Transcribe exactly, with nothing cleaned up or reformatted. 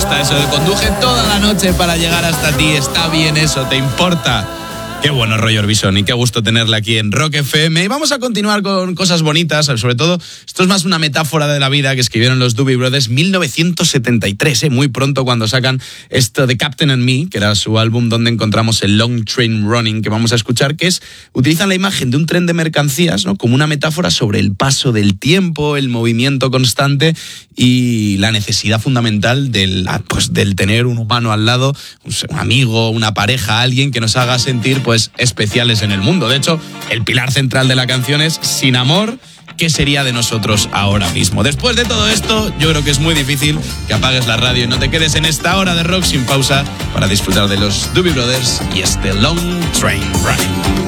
gusta eso de conduje toda la noche para llegar hasta ti. Está bien eso, ¿te importa? Qué bueno, Roy Orbison, y qué gusto tenerle aquí en Rock F M. Y vamos a continuar con cosas bonitas, sobre todo, esto es más una metáfora de la vida que escribieron los Doobie Brothers mil novecientos setenta y tres, ¿eh? Muy pronto cuando sacan esto de Captain and Me, que era su álbum donde encontramos el Long Train Running, que vamos a escuchar, que es, utilizan la imagen de un tren de mercancías, ¿no?, como una metáfora sobre el paso del tiempo, el movimiento constante y la necesidad fundamental del, pues, del tener un humano al lado, un amigo, una pareja, alguien que nos haga sentir pues especiales en el mundo. De hecho, el pilar central de la canción es sin amor, ¿qué sería de nosotros ahora mismo? Después de todo esto, yo creo que es muy difícil que apagues la radio y no te quedes en esta hora de rock sin pausa para disfrutar de los Doobie Brothers y este Long Train Running.